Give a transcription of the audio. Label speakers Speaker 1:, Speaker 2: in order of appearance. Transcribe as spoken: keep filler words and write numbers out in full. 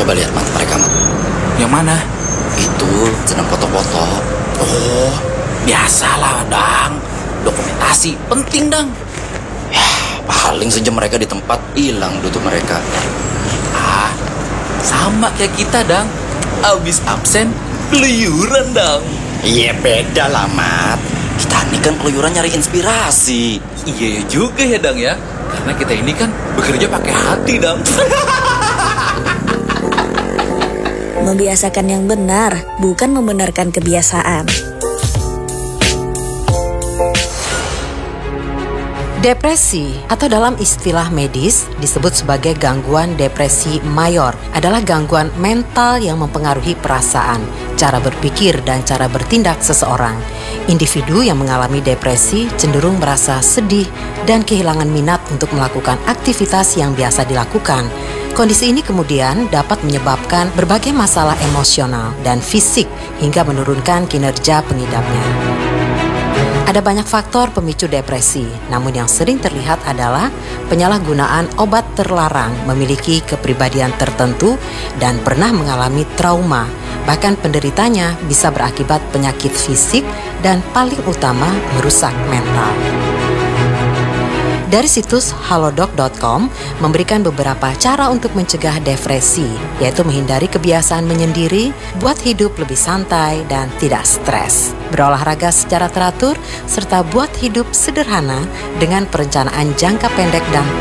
Speaker 1: Coba lihat mat mereka mat.
Speaker 2: Yang mana?
Speaker 1: Itu sedang foto-foto.
Speaker 2: Oh, biasalah Dang. Dokumentasi penting Dang.
Speaker 1: Ya, paling sejam mereka di tempat hilang tuh mereka.
Speaker 2: Ah, sama kayak kita Dang. Abis absen, keluyuran Dang.
Speaker 1: Iya beda lah mat. Kita ini kan keluyuran nyari inspirasi.
Speaker 2: Iya juga ya Dang ya. Karena kita ini kan bekerja pakai hati Dang.
Speaker 3: Membiasakan yang benar, bukan membenarkan kebiasaan.
Speaker 4: Depresi atau dalam istilah medis disebut sebagai gangguan depresi mayor adalah gangguan mental yang mempengaruhi perasaan, cara berpikir dan cara bertindak seseorang. Individu yang mengalami depresi cenderung merasa sedih dan kehilangan minat untuk melakukan aktivitas yang biasa dilakukan. Kondisi ini kemudian dapat menyebabkan berbagai masalah emosional dan fisik hingga menurunkan kinerja pengidapnya. Ada banyak faktor pemicu depresi, namun yang sering terlihat adalah penyalahgunaan obat terlarang, memiliki kepribadian tertentu, dan pernah mengalami trauma. Bahkan penderitanya bisa berakibat penyakit fisik dan paling utama merusak mental. Dari situs halodoc dot com memberikan beberapa cara untuk mencegah depresi, yaitu menghindari kebiasaan menyendiri, buat hidup lebih santai dan tidak stres, berolahraga secara teratur, serta buat hidup sederhana dengan perencanaan jangka pendek dan